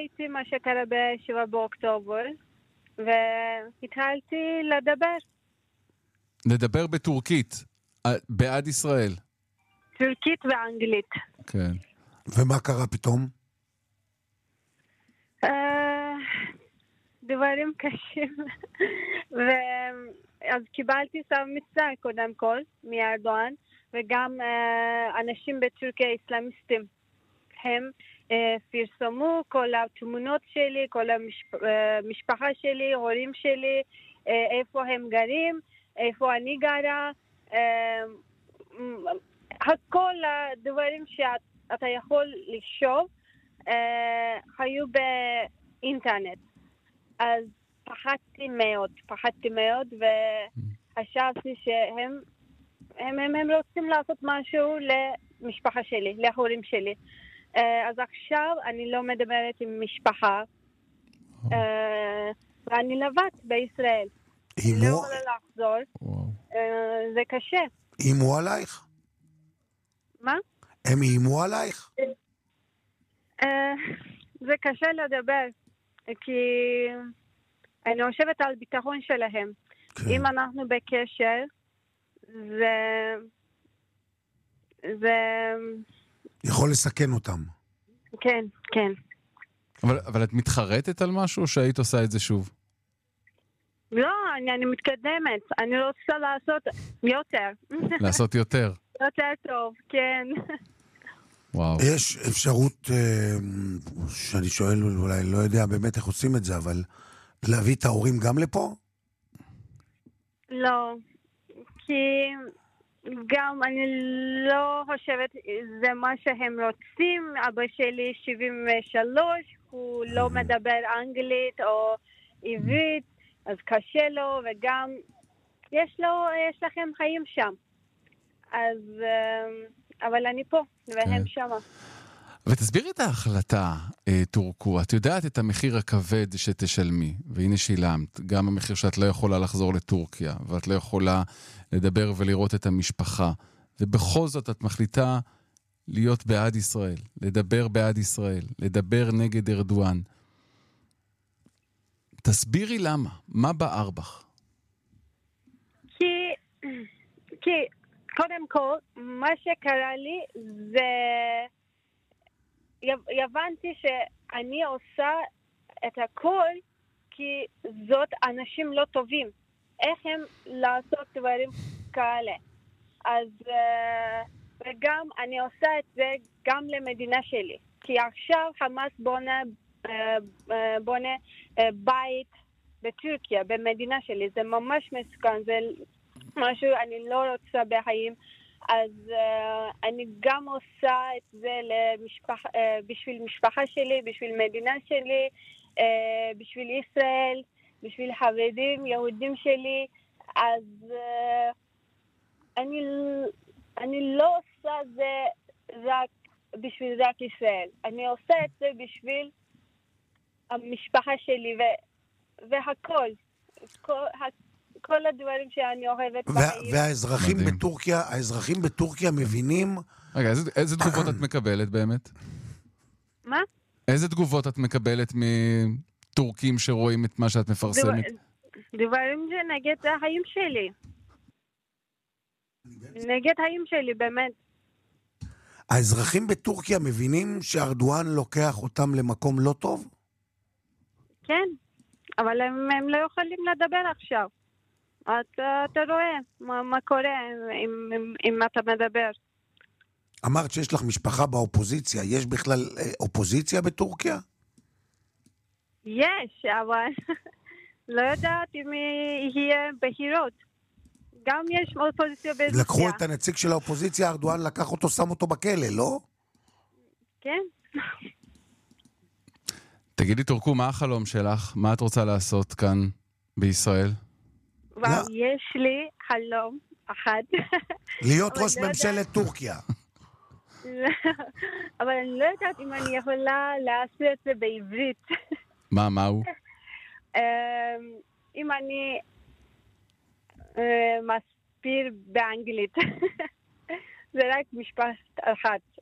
ראיתי מה שקרה ב7 באוקטובר, והתחלתי לדבר. לדבר בטורקית, בעד ישראל. טורקית ואנגלית. כן. ומה קרה פתאום? דברים קשים. אז קיבלתי צו מצר קודם כל מארדואן, וגם אנשים בטורקיה אסלאמיסטים. הם פרסמו כל התמונות שלי, כל המשפחה שלי, הורים שלי, איפה הם גרים, איפה אני גרה, כל הדברים שאתה יכול לחשוב היו באינטרנט. אז פחדתי מאוד, וחשבתי שהם רוצים לעשות משהו למשפחה שלי, להורים שלי. אז עכשיו אני לא מדברת עם משפחה, ואני לבד בישראל. לא יכולה לחזור. זה קשה. איימו עלייך? מה? הם איימו עלייך? זה קשה לדבר, כי אני חושבת על ביטחון שלהם. כן. אם אנחנו בקשר, זה יכול לסכן אותם. כן, כן. אבל את מתחרטת על משהו או שהיית עושה את זה שוב? לא, אני מתקדמת. אני רוצה לעשות יותר. לעשות יותר. יותר טוב, כן. וואו. יש אפשרות שאני שואל, אולי לא יודע באמת איך עושים את זה, אבל להביא את ההורים גם לפה? לא, כי גם אני לא חושבת זה מה שהם רוצים. אבא שלי 73, הוא לא מדבר אנגלית או עברית, אז קשה לו, וגם יש לכם חיים שם. אז אבל אני פה, והם שם. ותסבירי את ההחלטה, טורקו. את יודעת את המחיר הכבד שתשלמי, והנה שילמת. גם המחיר שאת לא יכולה לחזור לטורקיה, ואת לא יכולה לדבר ולראות את המשפחה. ובכל זאת את מחליטה להיות בעד ישראל, לדבר בעד ישראל, לדבר נגד ארדואן. תסבירי למה. מה בער בך? כי קודם כל, מה שקרה לי זה הבנתי שאני עושה את הכל כי זאת אנשים לא טובים. איך הם לעשות דברים כאלה? אז וגם אני עושה את זה גם למדינה שלי. כי עכשיו חמאס בונה בית בטורקיה, במדינה שלי. זה ממש מסוכן, זה משהו אני לא רוצה בחיים. אז אני גם עושה את זה בשביל משפחה שלי, בשביל מדינה שלי, בשביל ישראל, בשביל חרדים, יהודים שלי. אז אני לא עושה זה רק בשביל רק ישראל. אני עושה את זה בשביל המשפחה שלי והכל. כל הדברים שאני אוהבת בחיים. והאזרחים בטורקיה מבינים... רגע, איזה תגובות את מקבלת באמת? מה? איזה תגובות את מקבלת מטורקים שרואים את מה שאת מפרסמת? דברים שנגד החיים שלי. נגד החיים שלי, באמת. האזרחים בטורקיה מבינים שארדואן לוקח אותם למקום לא טוב? כן, אבל הם לא יכולים לדבר עכשיו. אתה רואה מה קורה אם אתה מדבר. אמרת שיש לך משפחה באופוזיציה. יש בכלל אופוזיציה בטורקיה? יש, אבל לא יודעת אם יהיה בחירות. גם יש אופוזיציה ברוסיה. לקחו את הנציג של האופוזיציה, ארדואן לקח אותו, שם אותו בכלא, לא? כן. תגידי, טורקו, מה החלום שלך? מה את רוצה לעשות כאן בישראל? יש לי חלום אחד. להיות ראש ממשלת טורקיה. אבל אני לא יודעת אם אני יכולה לעשות את זה בעברית. מה הוא? אם אני מסביר באנגלית. זה רק משפט אחד.